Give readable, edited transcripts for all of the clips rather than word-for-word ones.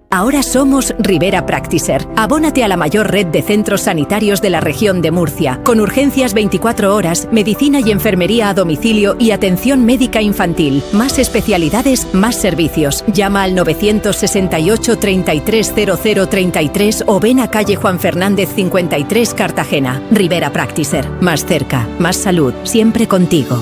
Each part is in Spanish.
Ahora somos Rivera Practiser. Abónate a la mayor red de centros sanitarios de la región de Murcia, con urgencias 24 horas, medicina y enfermería a domicilio y atención médica infantil. Más especialidades, más servicios. Llama al 968 33 00 33 o ven a calle Juan Fernández 53, Cartagena. Rivera Practiser. Más cerca, más salud, siempre contigo.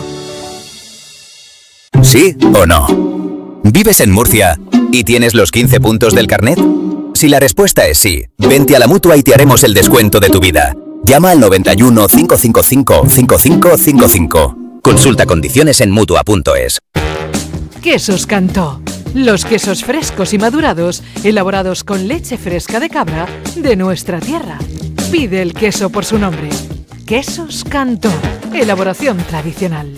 ¿Sí o no? ¿Vives en Murcia y tienes los 15 puntos del carnet? Si la respuesta es sí, vente a la Mutua y te haremos el descuento de tu vida. Llama al 91 555 5555. Consulta condiciones en Mutua.es. Quesos Cantó. Los quesos frescos y madurados, elaborados con leche fresca de cabra de nuestra tierra. Pide el queso por su nombre. Quesos Cantó. Elaboración tradicional.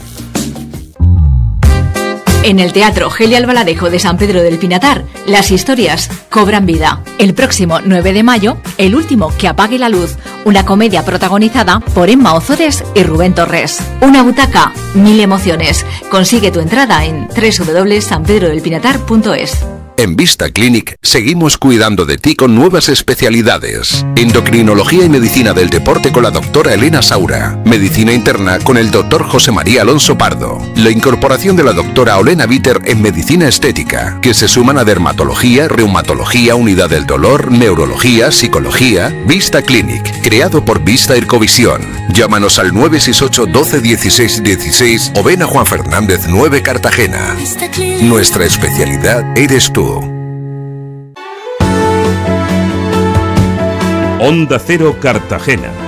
En el Teatro Geli Albaladejo de San Pedro del Pinatar, las historias cobran vida. El próximo 9 de mayo, El último que apague la luz, una comedia protagonizada por Emma Ozores y Rubén Torres. Una butaca, 1000 emociones. Consigue tu entrada en www.sanpedrodelpinatar.es. En Vista Clinic seguimos cuidando de ti con nuevas especialidades. Endocrinología y medicina del deporte con la doctora Elena Saura. Medicina interna con el doctor José María Alonso Pardo. La incorporación de la doctora Olena Viter en medicina estética, que se suman a dermatología, reumatología, unidad del dolor, neurología, psicología. Vista Clinic, creado por Vista Ircovisión. Llámanos al 968 12 16 16 o ven a Juan Fernández 9, Cartagena. Nuestra especialidad eres tú. Onda Cero Cartagena.